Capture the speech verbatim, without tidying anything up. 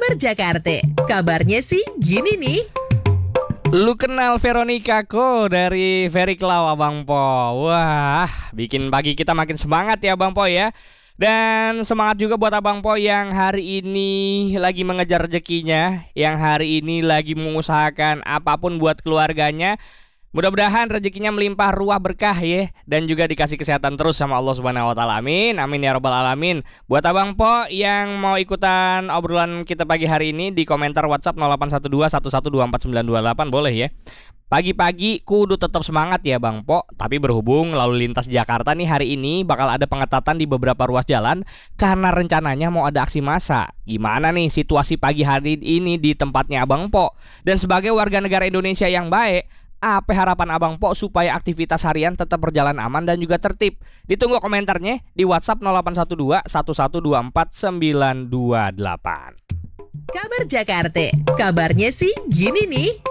Kabar Jakarta, kabarnya sih gini nih. Lu kenal Veronica Ko dari Very Cloud Abang Po. Wah, bikin pagi kita makin semangat ya Abang Po ya. Dan semangat juga buat Abang Po yang hari ini lagi mengejar rezekinya, yang hari ini lagi mengusahakan apapun buat keluarganya. Mudah-mudahan rezekinya melimpah ruah berkah ya, dan juga dikasih kesehatan terus sama Allah Subhanahu wa taala. Amin. Amin ya rabbal alamin. Buat Abang Po yang mau ikutan obrolan kita pagi hari ini di komentar WhatsApp nol delapan satu dua satu satu dua empat sembilan dua delapan boleh ya. Pagi-pagi kudu tetap semangat ya Bang Po. Tapi berhubung lalu lintas Jakarta nih hari ini bakal ada pengetatan di beberapa ruas jalan karena rencananya mau ada aksi massa. Gimana nih situasi pagi hari ini di tempatnya Abang Po? Dan sebagai warga negara Indonesia yang baik, apa harapan Abang Po supaya aktivitas harian tetap berjalan aman dan juga tertib? Ditunggu komentarnya di WhatsApp nol delapan satu dua satu satu dua empat sembilan dua delapan. Kabar Jakarta, kabarnya sih gini nih.